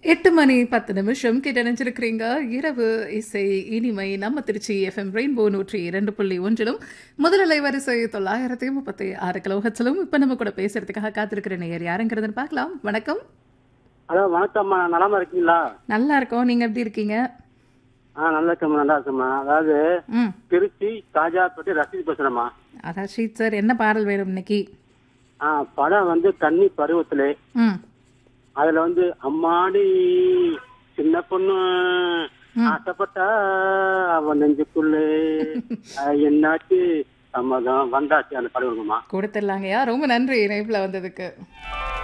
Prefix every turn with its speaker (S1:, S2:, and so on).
S1: 8 மணி 10 நிமிஷம் கிட்ட நினைச்சிருக்கிறீங்க. இரவு இசை இனிமை நம்ம திருச்சி எஃப்எம் ரெயின்போ 102.1லும் முதல் அலைவரிசை 936 கிலோஹெர்ட்ஸிலும் இப்ப நம்ம கூட பேசுறதுக்காக காத்திருக்கிற நேயர் யாருங்கிறதுன்னு பார்க்கலாம். வணக்கம்.
S2: ஹலோ வணக்கம்மா, நலமா இருக்கீங்களா?
S1: நல்லா இருக்கோம். நீங்க எப்படி இருக்கீங்க?
S2: நல்லா இருக்கேம்மா, நல்லா இருக்கேம்மா. அதாவது
S1: ம்.
S2: திருச்சி காஜாப்பட்டி ரசீது பேசுறேம்மா.
S1: ரஷீத் சார், என்ன பாடல் வேணும் இன்னைக்கு?
S2: படம் வந்து கன்னி பருவத்திலே.
S1: ம்.
S2: அதுல வந்து அம்மாடி சின்ன பொண்ணு
S1: ம்.
S2: ஆசைப்பட்டா அவன் நெஞ்சுக்குள்ளே என்னாச்சு சம்மதம் வந்தாச்சு அந்த படம் இருக்குமா?
S1: கொடுத்துடலாங்கய்யா. ரொம்ப நன்றி இணைப்புல வந்ததுக்கு.